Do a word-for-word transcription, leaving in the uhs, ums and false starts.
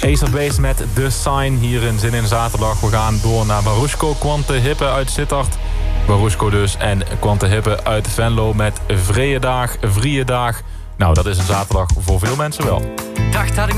Ace of Base met The Sign hier in Zin in Zaterdag. We gaan door naar Barushko Quante Hippe uit Sittard. Barushko dus en Quante Hippe uit Venlo met Vrije Dag, Vrije Dag. Nou, dat is een zaterdag voor veel mensen wel. Dacht had ik